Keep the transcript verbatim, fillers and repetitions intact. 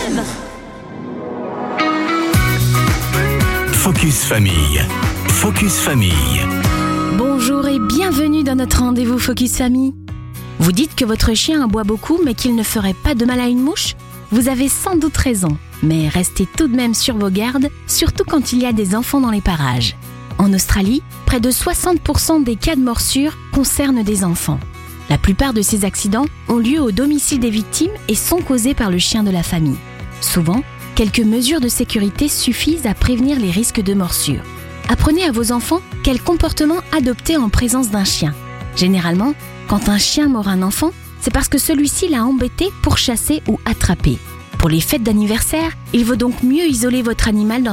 M. Focus Famille. Focus Famille. Bonjour et bienvenue dans notre rendez-vous Focus Famille. Vous dites que votre chien aboie beaucoup mais qu'il ne ferait pas de mal à une mouche ? Vous avez sans doute raison, mais restez tout de même sur vos gardes, surtout quand il y a des enfants dans les parages. En Australie, près de soixante pour cent des cas de morsure concernent des enfants. La plupart de ces accidents ont lieu au domicile des victimes et sont causés par le chien de la famille. Souvent, quelques mesures de sécurité suffisent à prévenir les risques de morsure. Apprenez à vos enfants quel comportement adopter en présence d'un chien. Généralement, quand un chien mord un enfant, c'est parce que celui-ci l'a embêté pour chasser ou attraper. Pour les fêtes d'anniversaire, il vaut donc mieux isoler votre animal dans